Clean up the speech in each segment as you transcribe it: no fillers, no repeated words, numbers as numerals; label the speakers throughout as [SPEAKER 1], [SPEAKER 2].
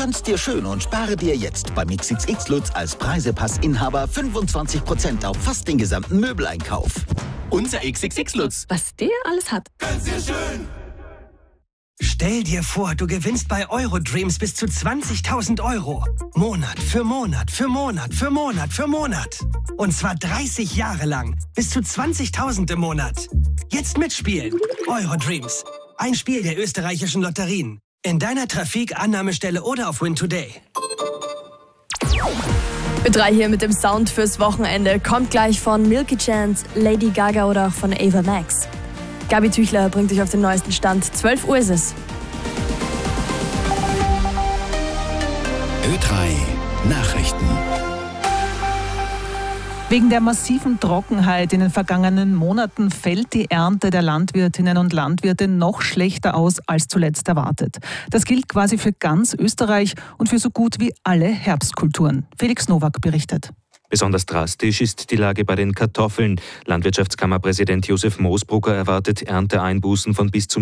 [SPEAKER 1] Gönn's dir schön und spare dir jetzt beim XXX Lutz als Preisepassinhaber 25% auf fast den gesamten Möbeleinkauf. Unser XXX Lutz.
[SPEAKER 2] Was der alles hat.
[SPEAKER 1] Gönn's dir schön.
[SPEAKER 3] Stell dir vor, du gewinnst bei Eurodreams bis zu 20.000 Euro. Monat für Monat für Monat für Monat für Monat. Und zwar 30 Jahre lang. Bis zu 20.000 im Monat. Jetzt mitspielen. Eurodreams. Ein Spiel der österreichischen Lotterien. In deiner Trafik, Annahmestelle oder auf Win Today.
[SPEAKER 2] Ö3 hier mit dem Sound fürs Wochenende. Kommt gleich von Milky Chance, Lady Gaga oder auch von Ava Max. Gabi Tüchler bringt dich auf den neuesten Stand. 12 Uhr ist es.
[SPEAKER 1] Ö3 Nachrichten.
[SPEAKER 4] Wegen der massiven Trockenheit in den vergangenen Monaten fällt die Ernte der Landwirtinnen und Landwirte noch schlechter aus als zuletzt erwartet. Das gilt quasi für ganz Österreich und für so gut wie alle Herbstkulturen. Felix Nowak berichtet.
[SPEAKER 5] Besonders drastisch ist die Lage bei den Kartoffeln. Landwirtschaftskammerpräsident Josef Moosbrugger erwartet Ernteeinbußen von bis zu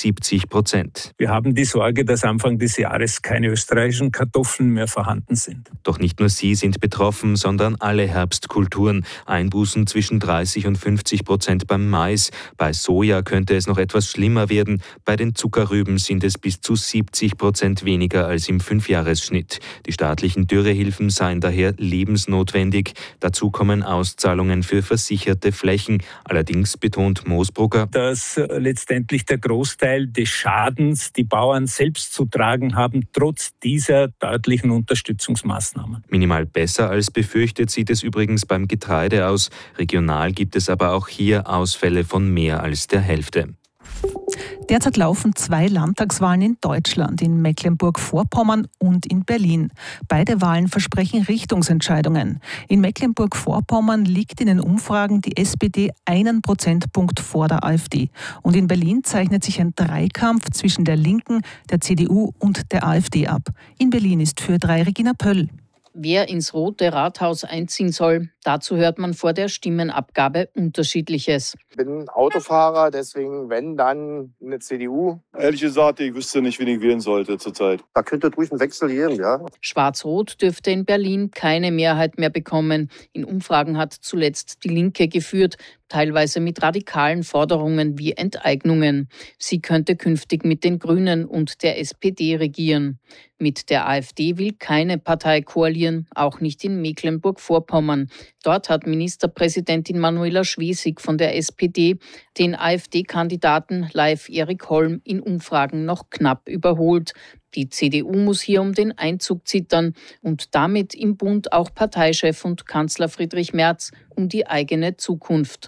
[SPEAKER 5] -70%.
[SPEAKER 6] Wir haben die Sorge, dass Anfang des Jahres keine österreichischen Kartoffeln mehr vorhanden sind.
[SPEAKER 5] Doch nicht nur sie sind betroffen, sondern alle Herbstkulturen. Einbußen zwischen 30% und 50% beim Mais. Bei Soja könnte es noch etwas schlimmer werden. Bei den Zuckerrüben sind es bis zu 70% weniger als im 5-Jahresschnitt. Die staatlichen Dürrehilfen seien daher lebensnotwendig. Dazu kommen Auszahlungen für versicherte Flächen. Allerdings betont Moosbrugger,
[SPEAKER 6] dass letztendlich der Großteil des Schadens die Bauern selbst zu tragen haben, trotz dieser deutlichen Unterstützungsmaßnahmen.
[SPEAKER 5] Minimal besser als befürchtet sieht es übrigens beim Getreide aus. Regional gibt es aber auch hier Ausfälle von mehr als der Hälfte.
[SPEAKER 4] Derzeit laufen 2 Landtagswahlen in Deutschland, in Mecklenburg-Vorpommern und in Berlin. Beide Wahlen versprechen Richtungsentscheidungen. In Mecklenburg-Vorpommern liegt in den Umfragen die SPD 1 Prozentpunkt vor der AfD. Und in Berlin zeichnet sich ein Dreikampf zwischen der Linken, der CDU und der AfD ab. In Berlin ist für Ö3 Regina Pöll.
[SPEAKER 7] Wer ins Rote Rathaus einziehen soll, dazu hört man vor der Stimmenabgabe Unterschiedliches.
[SPEAKER 8] Ich bin Autofahrer, deswegen, wenn, dann eine CDU.
[SPEAKER 9] Ehrlich gesagt, ich wüsste nicht, wen ich wählen sollte zurzeit.
[SPEAKER 8] Da könnte durch einen Wechsel gehen, ja.
[SPEAKER 7] Schwarz-Rot dürfte in Berlin keine Mehrheit mehr bekommen. In Umfragen hat zuletzt die Linke geführt, teilweise mit radikalen Forderungen wie Enteignungen. Sie könnte künftig mit den Grünen und der SPD regieren. Mit der AfD will keine Partei koalieren, auch nicht in Mecklenburg-Vorpommern. Dort hat Ministerpräsidentin Manuela Schwesig von der SPD den AfD-Kandidaten Leif Erik Holm in Umfragen noch knapp überholt. Die CDU muss hier um den Einzug zittern und damit im Bund auch Parteichef und Kanzler Friedrich Merz um die eigene Zukunft.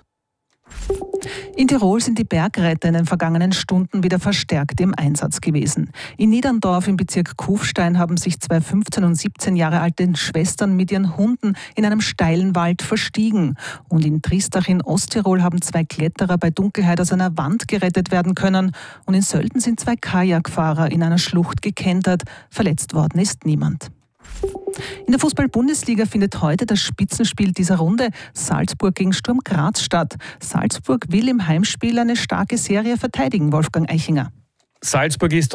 [SPEAKER 4] In Tirol sind die Bergretter in den vergangenen Stunden wieder verstärkt im Einsatz gewesen. In Niederndorf im Bezirk Kufstein haben sich 2 15 und 17 Jahre alte Schwestern mit ihren Hunden in einem steilen Wald verstiegen. Und in Tristach in Osttirol haben 2 Kletterer bei Dunkelheit aus einer Wand gerettet werden können. Und in Sölden sind 2 Kajakfahrer in einer Schlucht gekentert. Verletzt worden ist niemand. In der Fußball-Bundesliga findet heute das Spitzenspiel dieser Runde Salzburg gegen Sturm Graz statt. Salzburg will im Heimspiel eine starke Serie verteidigen, Wolfgang Eichinger.
[SPEAKER 10] Salzburg ist